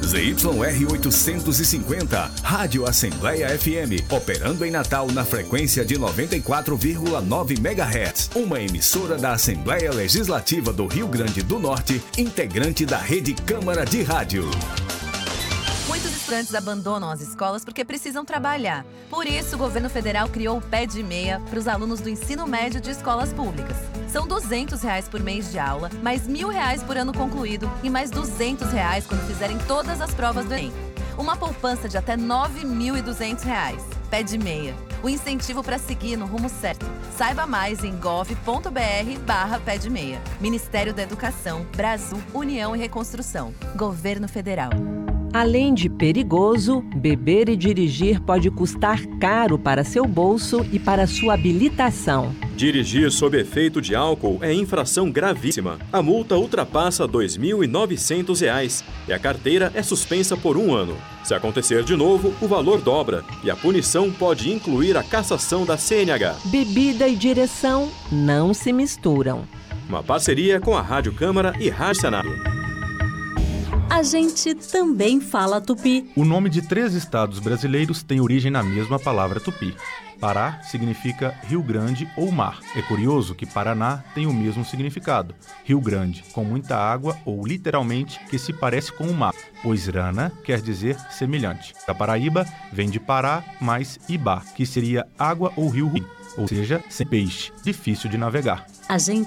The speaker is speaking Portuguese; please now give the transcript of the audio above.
ZYR 850, Rádio Assembleia FM, operando em Natal na frequência de 94,9 MHz. Uma emissora da Assembleia Legislativa do Rio Grande do Norte, integrante da Rede Câmara de Rádio. Muitos estudantes abandonam as escolas porque precisam trabalhar. Por isso, o governo federal criou o Pé de Meia para os alunos do ensino médio de escolas públicas. São R$ 200 por mês de aula, mais R$ 1.000 por ano concluído e mais R$ 200 quando fizerem todas as provas do Enem. Uma poupança de até R$ 9.200. Pé de Meia. O incentivo para seguir no rumo certo. Saiba mais em gov.br/Pé de Meia. Ministério da Educação, Brasil, União e Reconstrução. Governo Federal. Além de perigoso, beber e dirigir pode custar caro para seu bolso e para sua habilitação. Dirigir sob efeito de álcool é infração gravíssima. A multa ultrapassa R$ 2.900 e a carteira é suspensa por 1 ano. Se acontecer de novo, o valor dobra e a punição pode incluir a cassação da CNH. Bebida e direção não se misturam. Uma parceria com a Rádio Câmara e Rádio Senado. A gente também fala tupi. O nome de 3 estados brasileiros tem origem na mesma palavra tupi. Pará significa Rio Grande ou mar. É curioso que Paraná tem o mesmo significado, Rio Grande, com muita água ou literalmente que se parece com o mar, pois Rana quer dizer semelhante. Da Paraíba vem de Pará mais Ibá, que seria água ou rio ruim, ou seja, sem peixe, difícil de navegar. A gente